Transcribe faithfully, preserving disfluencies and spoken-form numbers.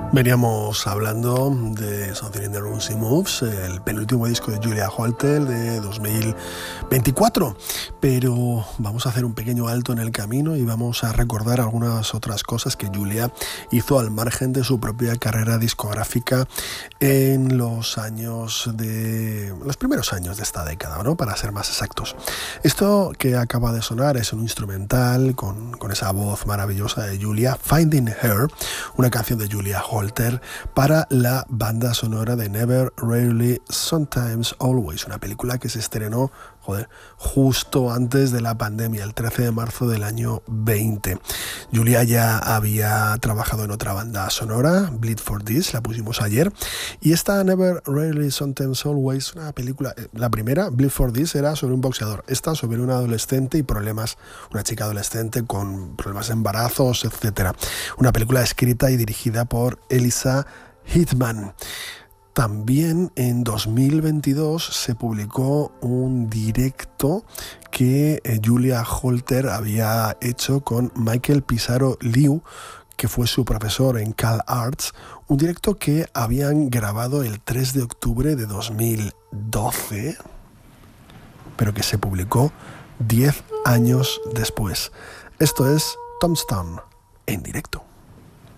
Veníamos hablando de Something in the Room She Moves, el penúltimo disco de Julia Holter de dos mil veinticuatro, pero vamos a hacer un pequeño alto en el camino y vamos a recordar algunas otras cosas que Julia hizo al margen de su propia carrera discográfica en los años de los primeros años de esta década, ¿no? Para ser más exactos. Esto que acaba de sonar es un instrumental con, con esa voz maravillosa de Julia, Finding Her, una canción de Julia Holter para la banda sonora de Never, Rarely, Sometimes, Always, una película que se estrenó joder, justo antes de la pandemia, el trece de marzo del año veinte. Julia ya había trabajado en otra banda sonora, Bleed for This, la pusimos ayer, y esta Never, Rarely, Sometimes, Always, una película, la primera, Bleed for This, era sobre un boxeador, esta sobre una adolescente y problemas, una chica adolescente con problemas de embarazos, etcétera. Una película escrita y dirigida por Elisa Hitman. También en dos mil veintidós se publicó un directo que Julia Holter había hecho con Michael Pissarro Liu, que fue su profesor en Cal Arts, un directo que habían grabado el tres de octubre de dos mil doce, pero que se publicó diez años después. Esto es Tombstone en directo.